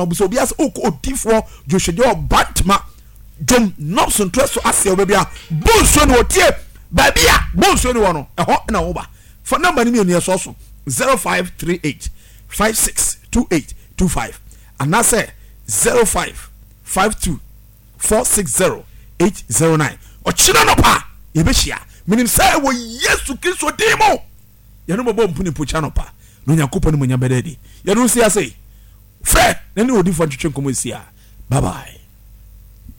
obuso bias odifo Joshua Bantma Jom Nobson Treso Asia Babia Bonson wotie babia Bonson wono eho na wo ba for number ni me so 0538 562825 and I say 0552 460 809 ochina no pa yebehia minim say wo Yesu Kristo demo yanu bobo mpuni pocha no pa no Yakopon mo nya bededi yanu sia say fe na ni odi fo twetwe komo sia bye bye.